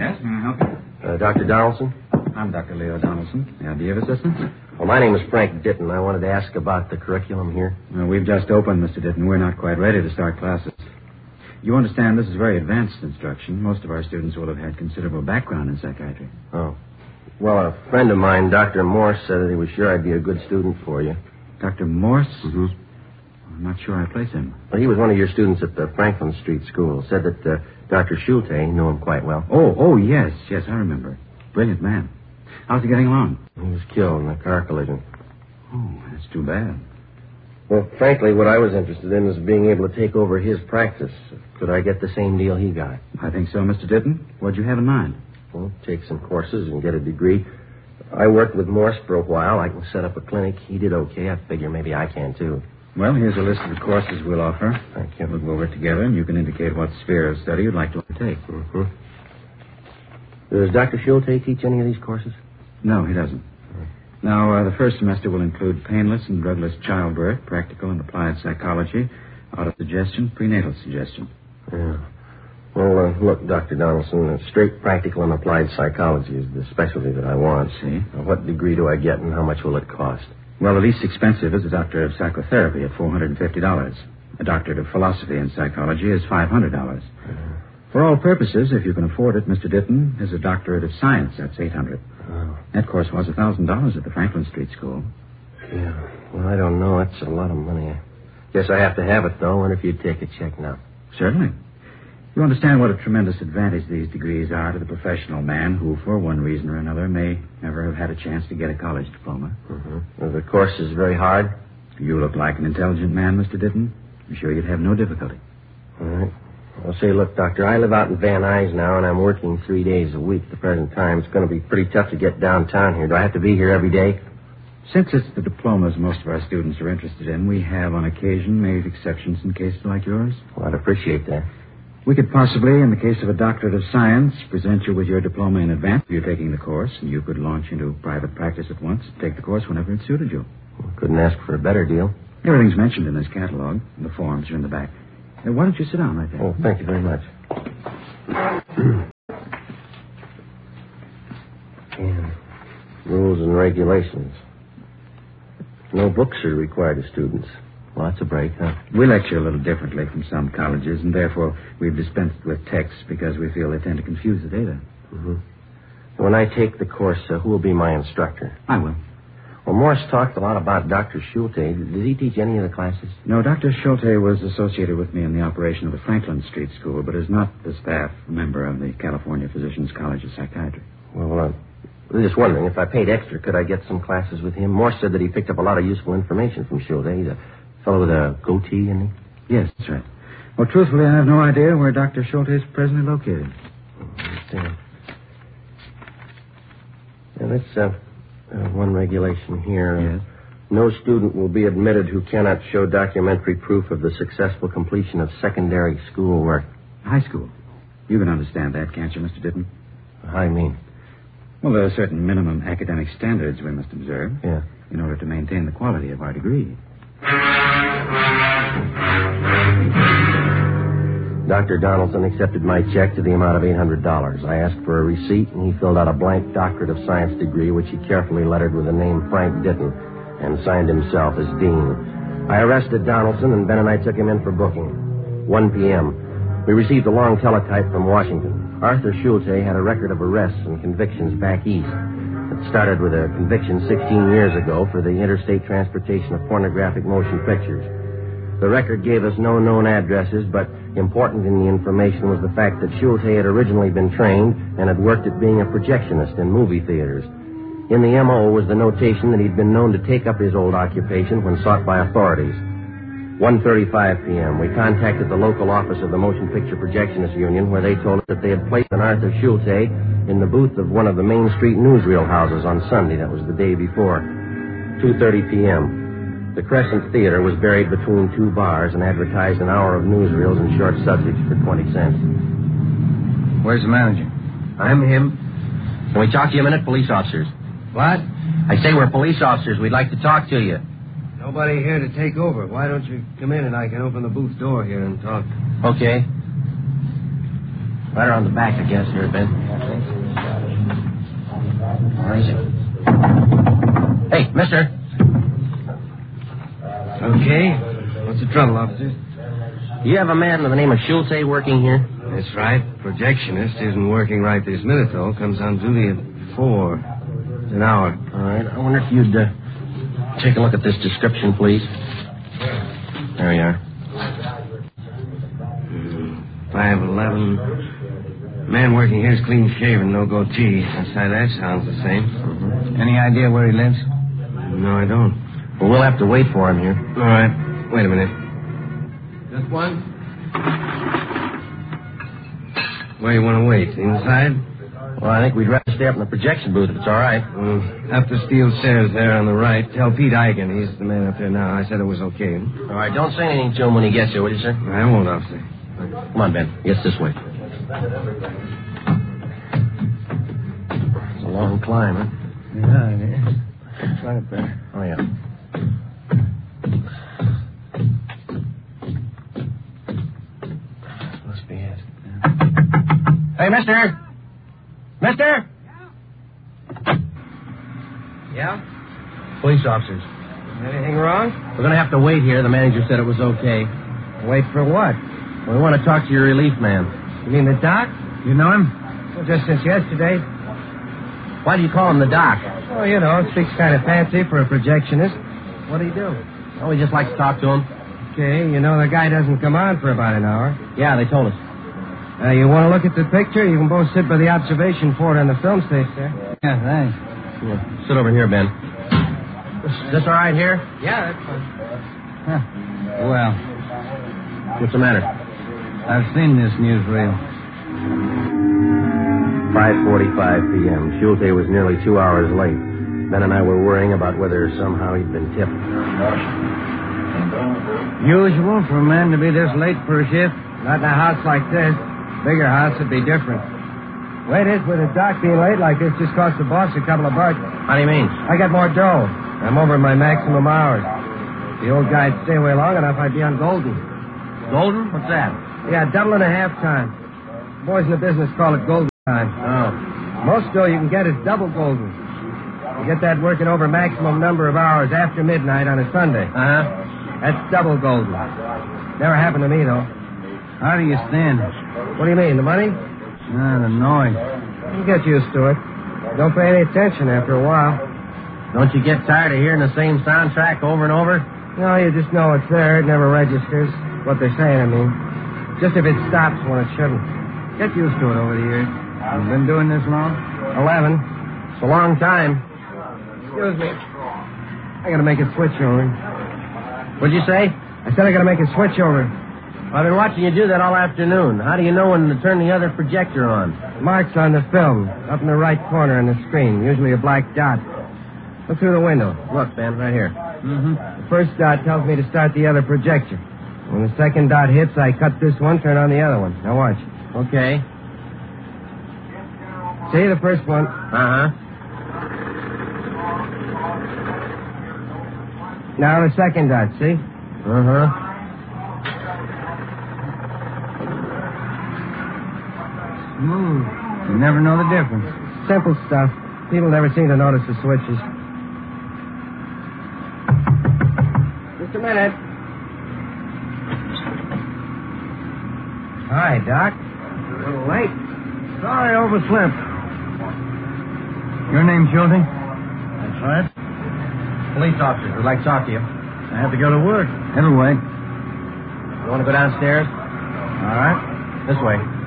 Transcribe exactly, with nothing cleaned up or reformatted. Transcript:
Yes, may I help you? Uh, Doctor Donaldson? I'm Doctor Leo Donaldson. May I be of assistance? Well, my name is Frank Ditton. I wanted to ask about the curriculum here. Well, we've just opened, Mister Ditton. We're not quite ready to start classes. You understand this is very advanced instruction. Most of our students will have had considerable background in psychiatry. Oh. Well, a friend of mine, Doctor Morse, said that he was sure I'd be a good student for you. Doctor Morse? Mm-hmm. I'm not sure I place him. Well, he was one of your students at the Franklin Street School. Said that uh, Doctor Schulte knew him quite well. Oh, oh, yes, yes, I remember. Brilliant man. How's he getting along? He was killed in a car collision. Oh, that's too bad. Well, frankly, what I was interested in is being able to take over his practice. Could I get the same deal he got? I think so, Mister Ditton. What'd you have in mind? Well, take some courses and get a degree. I worked with Morse for a while. I can set up a clinic. He did okay. I figure maybe I can, too. Well, here's a list of the courses we'll offer. Thank you. We'll go over it together, and you can indicate what sphere of study you'd like to undertake. Mm-hmm. Does Doctor Schulte teach any of these courses? No, he doesn't. Now, uh, the first semester will include painless and drugless childbirth, practical and applied psychology, autosuggestion, prenatal suggestion. Yeah. Well, uh, look, Doctor Donaldson, uh, straight practical and applied psychology is the specialty that I want. See? Now, what degree do I get and how much will it cost? Well, the least expensive is a doctorate of psychotherapy at four hundred fifty dollars. A doctorate of philosophy and psychology is five hundred dollars. Uh-huh. For all purposes, if you can afford it, Mister Ditton, is a doctorate of science. That's eight hundred dollars. Oh. That course was one thousand dollars at the Franklin Street School. Yeah. Well, I don't know. That's a lot of money. I guess I have to have it, though. I wonder if you'd take a check now. Certainly. You understand what a tremendous advantage these degrees are to the professional man who, for one reason or another, may never have had a chance to get a college diploma. Mm-hmm. Well, the course is very hard? You look like an intelligent man, Mister Ditton. I'm sure you'd have no difficulty. All right. Well, say, look, Doctor, I live out in Van Nuys now, and I'm working three days a week at the present time. It's going to be pretty tough to get downtown here. Do I have to be here every day? Since it's the diplomas most of our students are interested in, we have, on occasion, made exceptions in cases like yours. Well, I'd appreciate that. We could possibly, in the case of a doctorate of science, present you with your diploma in advance of you taking the course, and you could launch into private practice at once and take the course whenever it suited you. Well, couldn't ask for a better deal. Everything's mentioned in this catalog, and the forms are in the back. Now, why don't you sit down right there? Oh, thank you very much. Yeah. Rules and regulations. No books are required of students. Well, that's a break, huh? We lecture a little differently from some colleges, and therefore we've dispensed with texts because we feel they tend to confuse the data. Mm-hmm. When I take the course, uh, who will be my instructor? I will. Well, Morse talked a lot about Doctor Schulte. Did he teach any of the classes? No, Doctor Schulte was associated with me in the operation of the Franklin Street School, but is not the staff member of the California Physicians College of Psychiatry. Well, uh, I was just wondering, if I paid extra, could I get some classes with him? Morse said that he picked up a lot of useful information from Schulte. He's a fellow with a goatee, isn't he? Yes, that's right. Well, truthfully, I have no idea where Doctor Schulte is presently located. Oh, I understand. Now, that's uh, uh, one regulation here. Yes. No student will be admitted who cannot show documentary proof of the successful completion of secondary school work. High school. You can understand that, can't you, Mister Ditton? How do you mean? Well, there are certain minimum academic standards we must observe. Yeah. In order to maintain the quality of our degree. Doctor Donaldson accepted my check to the amount of eight hundred dollars. I asked for a receipt, and he filled out a blank doctorate of science degree, which he carefully lettered with the name Frank Ditton, and signed himself as dean. I arrested Donaldson, and Ben and I took him in for booking. one p.m. We received a long teletype from Washington. Arthur Schulte had a record of arrests and convictions back east. It started with a conviction sixteen years ago for the interstate transportation of pornographic motion pictures. The record gave us no known addresses, but important in the information was the fact that Schulte had originally been trained and had worked at being a projectionist in movie theaters. In the M O was the notation that he'd been known to take up his old occupation when sought by authorities. one thirty-five p.m., we contacted the local office of the Motion Picture Projectionists Union, where they told us that they had placed an Arthur Schulte in the booth of one of the Main Street newsreel houses on Sunday. That was the day before. two thirty p.m. The Crescent Theater was buried between two bars and advertised an hour of newsreels and short subjects for twenty cents. Where's the manager? I'm him. Can we talk to you a minute, police officers? What? I say we're police officers. We'd like to talk to you. Nobody here to take over. Why don't you come in and I can open the booth door here and talk? Okay. Right around the back, I guess, here, Ben. Where is he? Hey, mister. Okay. What's the trouble, officer? You have a man by the name of Schulte working here? That's right. Projectionist isn't working right this minute, though. Comes on duty at four. It's an hour. All right. I wonder if you'd uh, take a look at this description, please. There you are. five eleven. Man working here is clean shaven, no goatee. Outside that sounds the same. Mm-hmm. Any idea where he lives? No, I don't. Well, we'll have to wait for him here. All right. Wait a minute. Just one? Where you want to wait? Inside? Well, I think we'd rather stay up in the projection booth if it's all right. Mm, up the steel stairs there on the right. Tell Pete Eichen. He's the man up there now. I said it was okay. All right. Don't say anything to him when he gets here, will you, sir? I won't, officer. Come on, Ben. Yes, this way. It's a long climb, huh? Yeah, it is. Try it better. Oh, yeah. Must be it. Hey, mister! Mister! Yeah? Police officers. Anything wrong? We're going to have to wait here. The manager said it was okay. Wait for what? We want to talk to your relief man. You mean the doc? You know him? Well, just since yesterday. Why do you call him the doc? Oh, you know, speaks kind of fancy for a projectionist. What do you do? Oh, we just like to talk to him. Okay, you know the guy doesn't come on for about an hour. Yeah, they told us. Uh, you want to look at the picture? You can both sit by the observation port on the film station there. Yeah, thanks. Yeah, sit over here, Ben. Is this all right here? Yeah, that's fine. Huh. Well, what's the matter? I've seen this newsreel. five forty-five p.m. Schulte was nearly two hours late. Ben and I were worrying about whether somehow he'd been tipped. Usual for a man to be this late for a shift. Not in a house like this. Bigger house would be different. Way it is with a doc being late like this just cost the boss a couple of bucks. How do you mean? I got more dough. I'm over my maximum hours. If the old guy'd stay away long enough, I'd be on Golden. Golden? What's that? Yeah, double and a half time. Boys in the business call it Golden time. Oh. Most dough you can get is double Golden. You get that working over maximum number of hours after midnight on a Sunday. Uh-huh. That's double Golden. Never happened to me, though. How do you stand? What do you mean, the money? Ah, the noise. You get used to it. Don't pay any attention after a while. Don't you get tired of hearing the same soundtrack over and over? No, you just know it's there. It never registers. What they're saying, I mean. Just if it stops when it shouldn't. Get used to it over the years. You've been doing this long? Eleven. It's a long time. Excuse me. I gotta make a switch over. What'd you say? I said I gotta make a switch over. I've been watching you do that all afternoon. How do you know when to turn the other projector on? Marks on the film, up in the right corner on the screen. Usually a black dot. Look through the window. Look, Ben, right here. Mm-hmm. The first dot tells me to start the other projector. When the second dot hits, I cut this one, turn on the other one. Now watch. Okay. See the first one? Uh-huh. Now the second dot, see? Uh-huh. Smooth. You never know the difference. Simple stuff. People never seem to notice the switches. Just a minute. Hi, Doc. A little late. Sorry, overslept. Your name, Schulte? That's right. Police officers would like to talk to you. I have to go to work. It'll wait. You want to go downstairs? All right. This way.